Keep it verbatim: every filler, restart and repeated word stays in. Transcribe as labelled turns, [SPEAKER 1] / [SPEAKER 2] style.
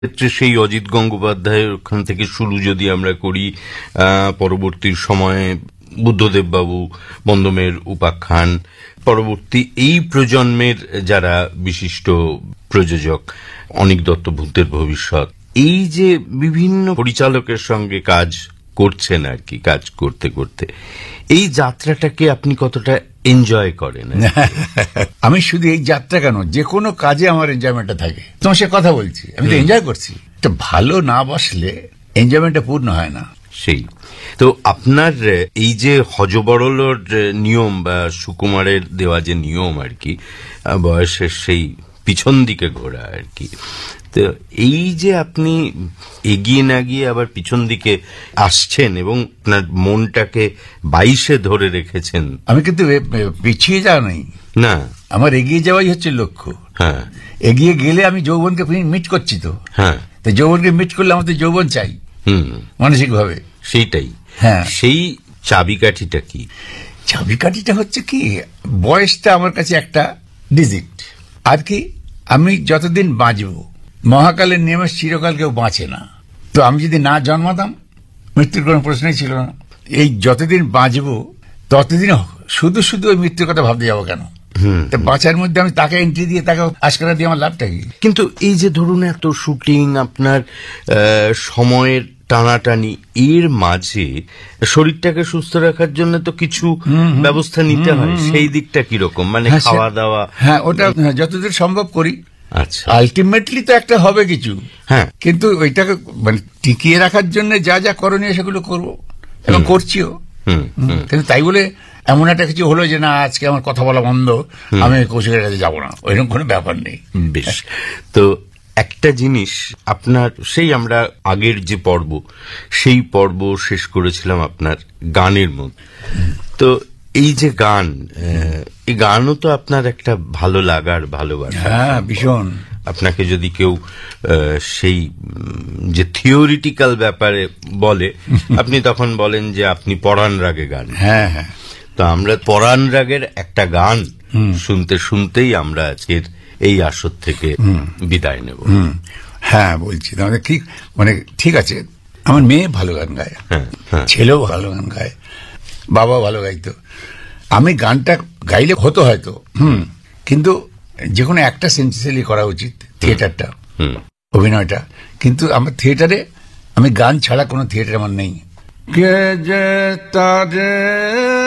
[SPEAKER 1] ক্ষেত্রে সেই অজিত গঙ্গোপাধ্যায়ের ওখান থেকে শুরু যদি আমরা করি, পরবর্তী সময়ে বুদ্ধদেব বাবু, বন্দমের উপাখ্যান, পরবর্তী এই প্রজন্মের যারা বিশিষ্ট প্রযোজক, অনিক দত্ত, ভূতের ভবিষ্যৎ, এই যে বিভিন্ন পরিচালকের সঙ্গে কাজ করছেন আর কি, কাজ করতে করতে এই যাত্রাটাকে আপনি কতটা এনজয় করেন?
[SPEAKER 2] আমি শুধু এই যাত্রা কেন, যে কোনো কাজে আমার এনজয়মেন্টটা থাকে। তোমার সে কথা বলছি, আমি তো এনজয় করছি। এটা ভালো না বসলে এনজয়মেন্টটা পূর্ণ হয় না।
[SPEAKER 1] সেই তো আপনার এই যে হজবরলর নিয়ম বা সুকুমারের দেওয়া যে নিয়ম আর কি, বয়সের সেই পিছন দিকে ঘোরা আর কি, তো এই যে আপনি এগিয়ে না গিয়ে আবার পিছন দিকে আসছেন এবং আপনার মনটাকে বাইশে ধরে রেখেছেন।
[SPEAKER 2] আমি কিন্তু পিছিয়ে যাওয়া নেই
[SPEAKER 1] না,
[SPEAKER 2] আমার এগিয়ে যাওয়াই হচ্ছে লক্ষ্য।
[SPEAKER 1] হ্যাঁ,
[SPEAKER 2] এগিয়ে গেলে আমি যৌবনকে মিট করছি তো।
[SPEAKER 1] হ্যাঁ,
[SPEAKER 2] তো যৌবনকে মিট করলে আমাদের যৌবন চাই মানসিক ভাবে।
[SPEAKER 1] সেইটাই,
[SPEAKER 2] হ্যাঁ।
[SPEAKER 1] সেই চাবিকাঠিটা কি?
[SPEAKER 2] চাবিকাঠিটা হচ্ছে কি, বয়সটা আমার কাছে একটা ডিজিট আর কি। আমি যতদিন বাঁচব, মহাকালের নিয়মে চিরকাল কেউ বাঁচে না, তো আমি যদি না জন্মাতাম মৃত্যুর কোনো প্রশ্নই ছিল না। এই যতদিন বাঁচব ততদিন শুধু শুধু ওই মৃত্যুর কথা ভাবতে যাবো কেন? বাঁচার মধ্যে আমি তাকে এন্ট্রি দিয়ে তাকে আশকারা দিয়ে আমার লাভটা কি?
[SPEAKER 1] কিন্তু এই যে ধরুন এত শুটিং, আপনার সময়ের টানাটানি, এর মাঝে শরীরটাকে সুস্থ রাখার জন্য তো কিছু ব্যবস্থা নিতে হয়। সেই দিকটা কিরকম, মানে খাওয়া দাওয়া?
[SPEAKER 2] হ্যাঁ, ওটা যতদূর সম্ভব করি।
[SPEAKER 1] আচ্ছা,
[SPEAKER 2] আলটিমেটলি তো একটা হবে কিছু।
[SPEAKER 1] হ্যাঁ,
[SPEAKER 2] কিন্তু ওইটাকে মানে টিকিয়ে রাখার জন্য যা যা করণীয় সেগুলো করবো এবং করছিও। কিন্তু তাই বলে এমন একটা কিছু হলো যে না আজকে আমার কথা বলা বন্ধ, আমি কৌশিকের কাছে যাবো না, ওইরকম কোনো ব্যাপার নেই।
[SPEAKER 1] বেশ, তো একটা জিনিস, আপনার সেই আমরা আগের যে পর্ব, সেই পর্ব শেষ করেছিলাম আপনার গানের মধ্যে। তো এই যে গান, এই গানও তো আপনার একটা ভালো লাগার, ভালোবাসা।
[SPEAKER 2] হ্যাঁ, ভীষণ।
[SPEAKER 1] আপনাকে যদি কেউ সেই যে থিওরিটিক্যাল ব্যাপারে বলে, আপনি তখন বলেন যে আপনি পরাণ রাগে গান।
[SPEAKER 2] হ্যাঁ, হ্যাঁ।
[SPEAKER 1] তো আমরা পরাণ রাগের একটা গান শুনতে শুনতেই আমরা আজকের এই আসর থেকে বিদায় নেব।
[SPEAKER 2] হ্যাঁ, বলছি তোমাদের ঠিক, মানে ঠিক আছে। আমার মেয়ে ভালো গান গায়, ছেলেও ভালো গান গায়, বাবা ভালো গাইতো। আমি গানটা গাইলে হতো হয়তো, হুম, কিন্তু যে কোনো একটা সেন্সিটাইজলি করা উচিত, থিয়েটারটা, অভিনয়টা। কিন্তু আমার থিয়েটারে, আমি গান ছাড়া কোনো থিয়েটার আমার নেই। কে যে তারে